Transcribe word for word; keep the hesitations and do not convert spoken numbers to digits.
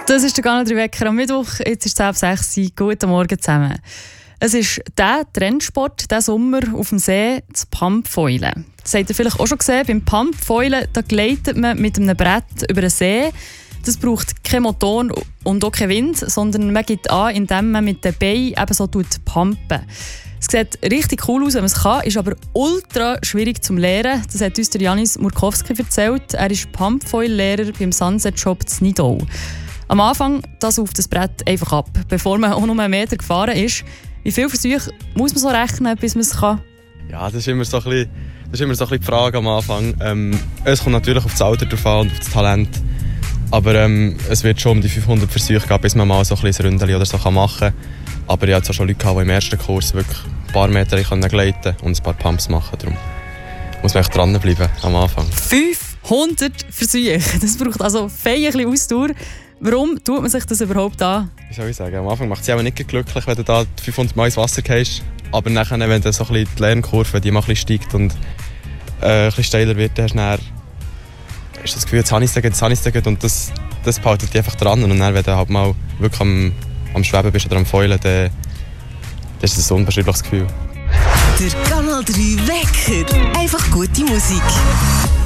Das ist der Kanal drei Wecker am Mittwoch. Jetzt ist es halb sechs. Guten Morgen zusammen. Es ist der Trendsport, der Sommer auf dem See, das Pumpfoilen. Das habt ihr vielleicht auch schon gesehen. Beim Pumpfoilen da gleitet man mit einem Brett über den See. Das braucht keinen Motor und auch keinen Wind, sondern man gibt an, indem man mit den Beinen eben so pumpen. Es sieht richtig cool aus, wenn man es kann, ist aber ultra schwierig zum Lernen. Das hat uns der Janis Murkowski erzählt. Er ist Pumpfoil-Lehrer beim Sunset Shop in Nidau. Am Anfang das auf das Brett einfach ab, bevor man auch noch einen Meter gefahren ist. Wie viele Versuche muss man so rechnen, bis man es kann? Ja, das ist immer so ein bisschen, das ist immer so ein bisschen die Frage am Anfang. Ähm, es kommt natürlich auf das Alter drauf an und auf das Talent. Aber ähm, es wird schon um die fünfhundert Versuche gehen, bis man mal so ein bisschen ein Ründchen oder so machen kann. Aber ich hatte auch schon Leute gehabt, die im ersten Kurs wirklich ein paar Meter gleiten und ein paar Pumps machen. Darum muss man echt dranbleiben am Anfang. fünfhundert Versuche, das braucht also fein ein bisschen Ausdauer. Warum tut man sich das überhaupt an? Wie soll ich sagen? Am Anfang macht es sich auch nicht glücklich, wenn du da fünfhundert Mal ins Wasser gehst. Aber nachher, wenn dann so ein bisschen die Lernkurve die mal ein bisschen steigt und äh, ein bisschen steiler wird, dann hast du dann, hast das Gefühl, jetzt habe ich es gut, jetzt habe ich es gut. Und das, das behaltet dich einfach dran. Und dann, wenn du halt mal wirklich am, am Schweben bist oder am Feulen, dann, dann ist das ein unbeschreibliches Gefühl. Der Kanal drei Wecker. Einfach gute Musik.